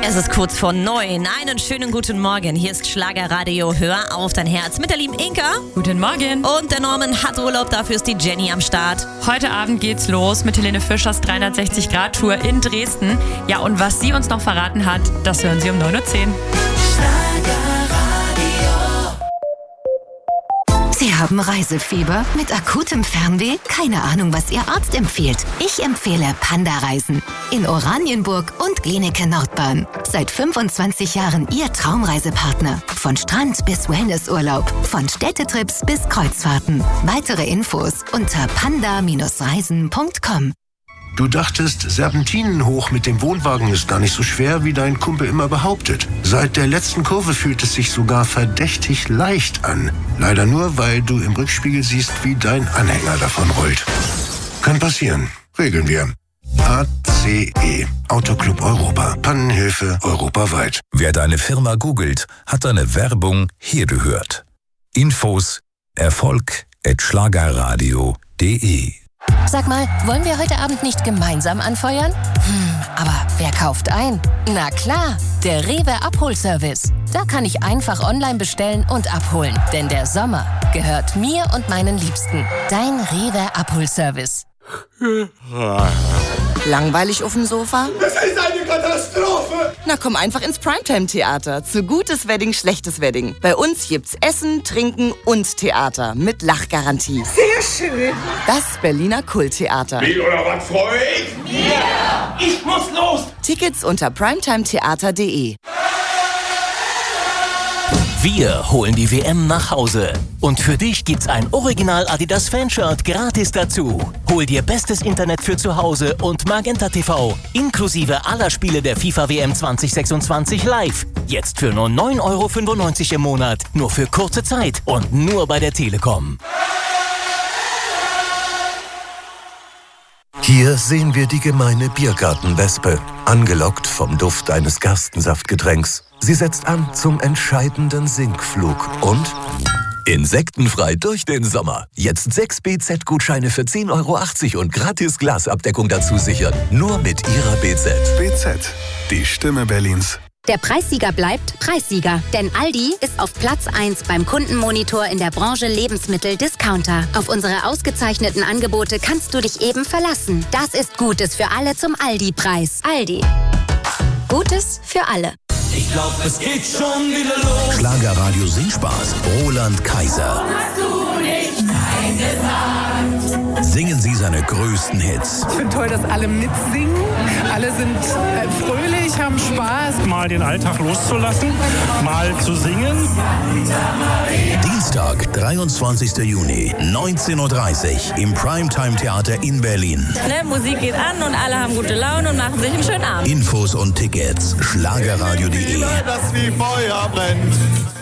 Es ist kurz vor 9. Einen schönen guten Morgen. Hier ist Schlagerradio. Hör auf dein Herz mit der lieben Inka. Guten Morgen. Und der Norman hat Urlaub, dafür ist die Jenny am Start. Heute Abend geht's los mit Helene Fischers 360-Grad-Tour in Dresden. Ja, und was sie uns noch verraten hat, das hören Sie um 9:10 Uhr. Sie haben Reisefieber mit akutem Fernweh? Keine Ahnung, was Ihr Arzt empfiehlt. Ich empfehle Panda-Reisen. In Oranienburg und Glienicke Nordbahn. Seit 25 Jahren Ihr Traumreisepartner. Von Strand bis Wellnessurlaub. Von Städtetrips bis Kreuzfahrten. Weitere Infos unter panda-reisen.com. Du dachtest, Serpentinen hoch mit dem Wohnwagen ist gar nicht so schwer, wie dein Kumpel immer behauptet. Seit der letzten Kurve fühlt es sich sogar verdächtig leicht an. Leider nur, weil du im Rückspiegel siehst, wie dein Anhänger davon rollt. Kann passieren. Regeln wir. ACE. Autoclub Europa. Pannenhilfe europaweit. Wer deine Firma googelt, hat deine Werbung hier gehört. Infos erfolg@schlagerradio.de. Sag mal, wollen wir heute Abend nicht gemeinsam anfeuern? Aber wer kauft ein? Na klar, der Rewe Abholservice. Da kann ich einfach online bestellen und abholen. Denn der Sommer gehört mir und meinen Liebsten. Dein Rewe Abholservice. Langweilig auf dem Sofa? Das ist eine Katastrophe! Na komm einfach ins Primetime-Theater. Zu gutes Wedding, schlechtes Wedding. Bei uns gibt's Essen, Trinken und Theater mit Lachgarantie. Sehr schön! Das Berliner Kulttheater. Wie oder was freue ich? Ja! Ich muss los! Tickets unter primetimetheater.de. Wir holen die WM nach Hause. Und für dich gibt's ein Original Adidas Fanshirt gratis dazu. Hol dir bestes Internet für zu Hause und Magenta TV. Inklusive aller Spiele der FIFA WM 2026 live. Jetzt für nur 9,95 € im Monat. Nur für kurze Zeit und nur bei der Telekom. Hier sehen wir die gemeine Biergartenwespe, angelockt vom Duft eines Gerstensaftgetränks. Sie setzt an zum entscheidenden Sinkflug und insektenfrei durch den Sommer. Jetzt 6 BZ-Gutscheine für 10,80 € und gratis Glasabdeckung dazu sichern. Nur mit Ihrer BZ. BZ, die Stimme Berlins. Der Preissieger bleibt Preissieger, denn Aldi ist auf Platz 1 beim Kundenmonitor in der Branche Lebensmittel-Discounter. Auf unsere ausgezeichneten Angebote kannst du dich eben verlassen. Das ist Gutes für alle zum Aldi-Preis. Aldi. Gutes für alle. Ich glaub, es geht schon wieder los. Schlagerradio Singspaß. Roland Kaiser. Hast du nicht Nein gesagt? Singen Sie seine größten Hits. Ich finde toll, dass alle mitsingen. Alle sind fröhlich, haben Spaß. Mal den Alltag loszulassen, mal zu singen. Dienstag, 23. Juni, 19:30 Uhr im Primetime-Theater in Berlin. Musik geht an und alle haben gute Laune und machen sich einen schönen Abend. Infos und Tickets, schlagerradio.de. Das wie Feuer brennt.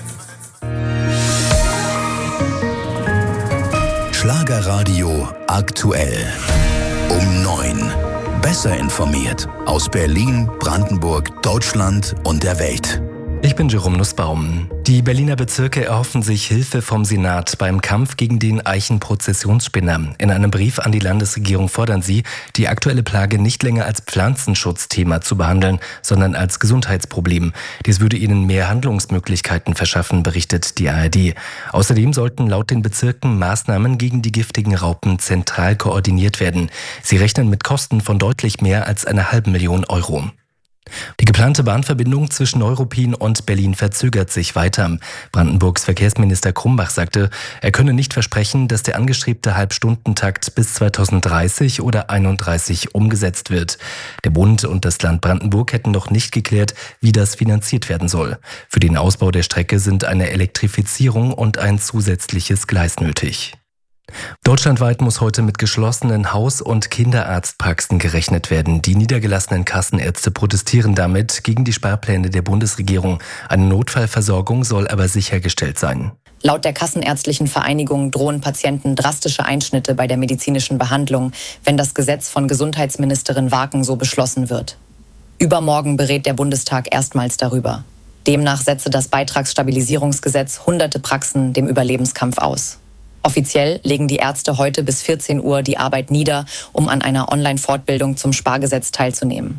Schlagerradio aktuell. Um 9. Besser informiert aus Berlin, Brandenburg, Deutschland und der Welt. Ich bin Jerome Nussbaum. Die Berliner Bezirke erhoffen sich Hilfe vom Senat beim Kampf gegen den Eichenprozessionsspinner. In einem Brief an die Landesregierung fordern sie, die aktuelle Plage nicht länger als Pflanzenschutzthema zu behandeln, sondern als Gesundheitsproblem. Dies würde ihnen mehr Handlungsmöglichkeiten verschaffen, berichtet die ARD. Außerdem sollten laut den Bezirken Maßnahmen gegen die giftigen Raupen zentral koordiniert werden. Sie rechnen mit Kosten von deutlich mehr als 500.000 €. Die geplante Bahnverbindung zwischen Neuruppin und Berlin verzögert sich weiter. Brandenburgs Verkehrsminister Krumbach sagte, er könne nicht versprechen, dass der angestrebte Halbstundentakt bis 2030 oder 31 umgesetzt wird. Der Bund und das Land Brandenburg hätten noch nicht geklärt, wie das finanziert werden soll. Für den Ausbau der Strecke sind eine Elektrifizierung und ein zusätzliches Gleis nötig. Deutschlandweit muss heute mit geschlossenen Haus- und Kinderarztpraxen gerechnet werden. Die niedergelassenen Kassenärzte protestieren damit gegen die Sparpläne der Bundesregierung. Eine Notfallversorgung soll aber sichergestellt sein. Laut der Kassenärztlichen Vereinigung drohen Patienten drastische Einschnitte bei der medizinischen Behandlung, wenn das Gesetz von Gesundheitsministerin Waken so beschlossen wird. Übermorgen berät der Bundestag erstmals darüber. Demnach setze das Beitragsstabilisierungsgesetz hunderte Praxen dem Überlebenskampf aus. Offiziell legen die Ärzte heute bis 14 Uhr die Arbeit nieder, um an einer Online-Fortbildung zum Spargesetz teilzunehmen.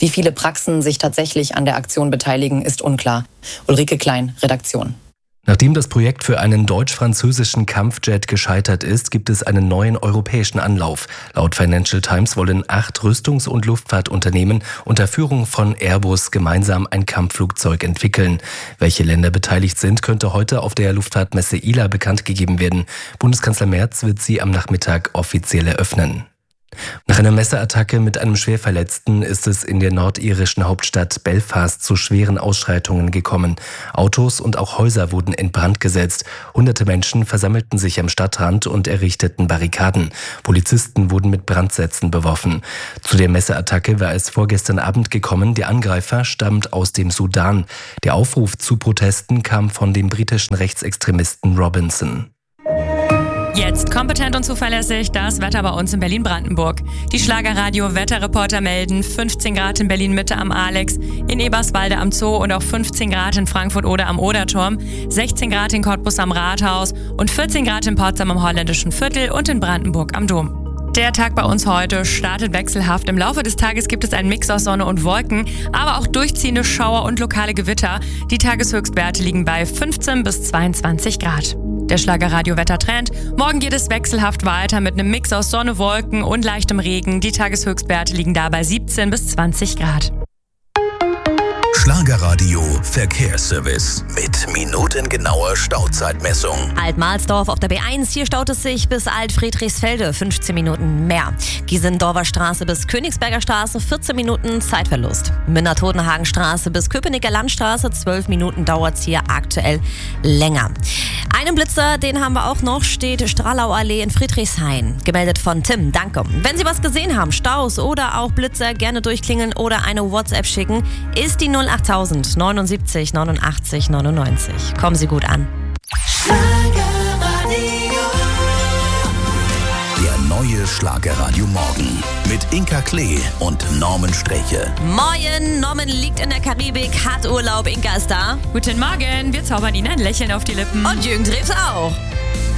Wie viele Praxen sich tatsächlich an der Aktion beteiligen, ist unklar. Ulrike Klein, Redaktion. Nachdem das Projekt für einen deutsch-französischen Kampfjet gescheitert ist, gibt es einen neuen europäischen Anlauf. Laut Financial Times wollen 8 Rüstungs- und Luftfahrtunternehmen unter Führung von Airbus gemeinsam ein Kampfflugzeug entwickeln. Welche Länder beteiligt sind, könnte heute auf der Luftfahrtmesse ILA bekannt gegeben werden. Bundeskanzler Merz wird sie am Nachmittag offiziell eröffnen. Nach einer Messerattacke mit einem Schwerverletzten ist es in der nordirischen Hauptstadt Belfast zu schweren Ausschreitungen gekommen. Autos und auch Häuser wurden in Brand gesetzt. Hunderte Menschen versammelten sich am Stadtrand und errichteten Barrikaden. Polizisten wurden mit Brandsätzen beworfen. Zu der Messerattacke war es vorgestern Abend gekommen. Der Angreifer stammt aus dem Sudan. Der Aufruf zu Protesten kam von dem britischen Rechtsextremisten Robinson. Jetzt kompetent und zuverlässig das Wetter bei uns in Berlin-Brandenburg. Die Schlagerradio-Wetterreporter melden 15 Grad in Berlin-Mitte am Alex, in Eberswalde am Zoo und auch 15 Grad in Frankfurt oder am Oderturm, 16 Grad in Cottbus am Rathaus und 14 Grad in Potsdam am Holländischen Viertel und in Brandenburg am Dom. Der Tag bei uns heute startet wechselhaft. Im Laufe des Tages gibt es einen Mix aus Sonne und Wolken, aber auch durchziehende Schauer und lokale Gewitter. Die Tageshöchstwerte liegen bei 15 bis 22 Grad. Der Schlagerradio-Wettertrend. Morgen geht es wechselhaft weiter mit einem Mix aus Sonne, Wolken und leichtem Regen. Die Tageshöchstwerte liegen da bei 17 bis 20 Grad. Schlagerradio Verkehrsservice mit minutengenauer Stauzeitmessung. Altmahlsdorf auf der B1, hier staut es sich bis Alt-Friedrichsfelde 15 Minuten mehr. Giesendorfer Straße bis Königsberger Straße 14 Minuten Zeitverlust. Minna-Totenhagen-Straße bis Köpenicker Landstraße 12 Minuten dauert es hier aktuell länger. Einen Blitzer, den haben wir auch noch, steht Strahlau-Allee in Friedrichshain. Gemeldet von Tim, danke. Wenn Sie was gesehen haben, Staus oder auch Blitzer, gerne durchklingeln oder eine WhatsApp schicken, ist die 08000 79 89 99. Kommen Sie gut an. Der neue Schlagerradio Morgen mit Inka Klee und Norman Streche. Moin, Norman liegt in der Karibik, hat Urlaub, Inka ist da. Guten Morgen, wir zaubern Ihnen ein Lächeln auf die Lippen. Und Jürgen Drews auch.